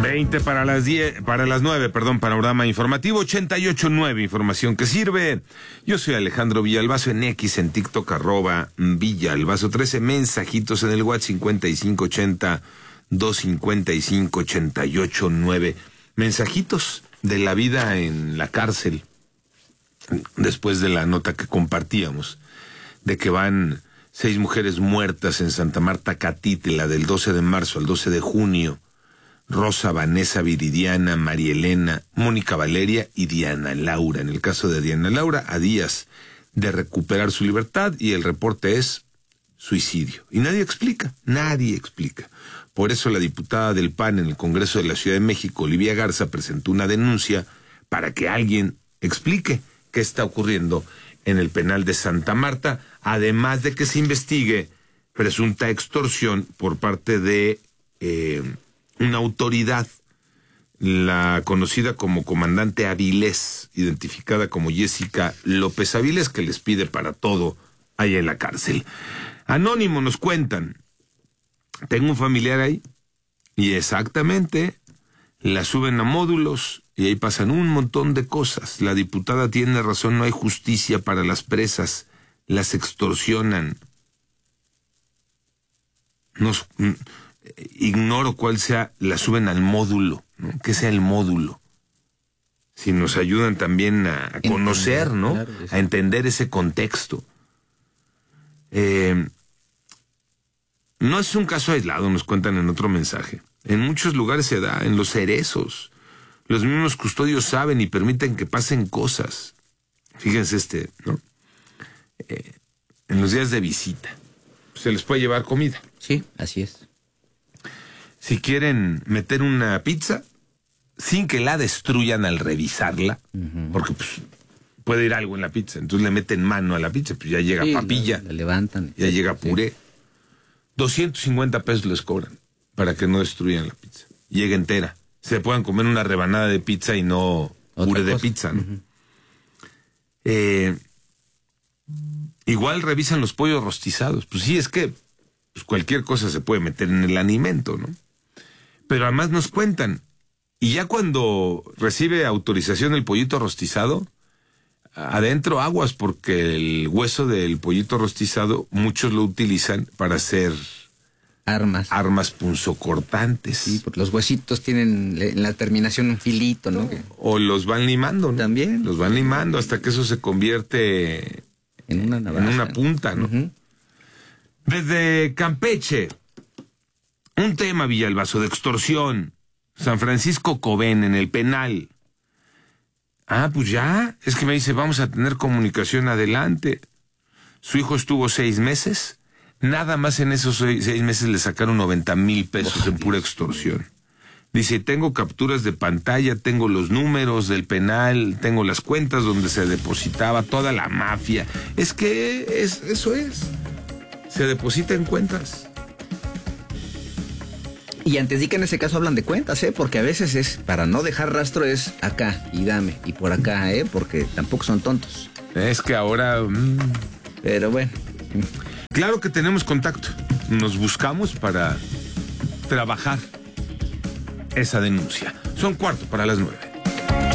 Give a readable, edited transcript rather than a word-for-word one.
20 para las 10, para las 9, perdón, panorama informativo 88.9, información que sirve. Yo soy Alejandro Villalbazo en X, en TikTok, @Villalbazo 13, mensajitos en el WhatsApp 5580-255-88.9. Mensajitos de la vida en la cárcel, después de la nota que compartíamos, de que van 6 mujeres muertas en Santa Marta Catitla del 12 de marzo al 12 de junio. Rosa, Vanessa, Viridiana, María Elena, Mónica Valeria y Diana Laura. En el caso de Diana Laura, a días de recuperar su libertad, y el reporte es suicidio. Y nadie explica. Por eso la diputada del PAN en el Congreso de la Ciudad de México, Olivia Garza, presentó una denuncia para que alguien explique qué está ocurriendo en el penal de Santa Marta, además de que se investigue presunta extorsión por parte de una autoridad, la conocida como comandante Avilés, identificada como Jessica López Avilés, que les pide para todo allá en la cárcel. Anónimo, nos cuentan, tengo un familiar ahí, y exactamente, la suben a módulos, y ahí pasan un montón de cosas. La diputada tiene razón, no hay justicia para las presas, las extorsionan. Ignoro cuál sea, la suben al módulo, ¿no? ¿Qué sea el módulo? Si nos ayudan también a conocer, ¿no? Claro, a entender ese contexto. No es un caso aislado, nos cuentan en otro mensaje. En muchos lugares se da, en los cerezos. Los mismos custodios saben y permiten que pasen cosas. Fíjense ¿no? En los días de visita, se les puede llevar comida. Sí, así es. Si quieren meter una pizza, sin que la destruyan al revisarla, porque pues puede ir algo en la pizza, entonces le meten mano a la pizza, pues ya llega papilla, la levantan, ya llega puré. 250 pesos les cobran para que no destruyan la pizza. Llega entera. Se puedan comer una rebanada de pizza y no puré de pizza, ¿no? Igual revisan los pollos rostizados. Pues sí, es que pues cualquier cosa se puede meter en el alimento, ¿no? Pero además nos cuentan, y ya cuando recibe autorización el pollito rostizado, adentro aguas, porque el hueso del pollito rostizado muchos lo utilizan para hacer armas punzocortantes. Sí, porque los huesitos tienen en la terminación un filito, ¿no? O los van limando, ¿no? También. Los van limando hasta que eso se convierte en una navaja, en una punta, ¿no? Desde Campeche, un tema, Villalbazo, de extorsión. San Francisco Cobén, en el penal. Pues ya, es que me dice, vamos a tener comunicación adelante. Su hijo estuvo 6 meses, nada más en esos 6 meses le sacaron 90,000 pesos en pura extorsión. Dice, tengo capturas de pantalla, tengo los números del penal, tengo las cuentas donde se depositaba toda la mafia. Es que eso es. Se deposita en cuentas. Y antes di que en ese caso hablan de cuentas, porque a veces es, para no dejar rastro, es acá y dame, y por acá, porque tampoco son tontos. Es que ahora... Pero bueno. Claro que tenemos contacto. Nos buscamos para trabajar esa denuncia. Son 8:45.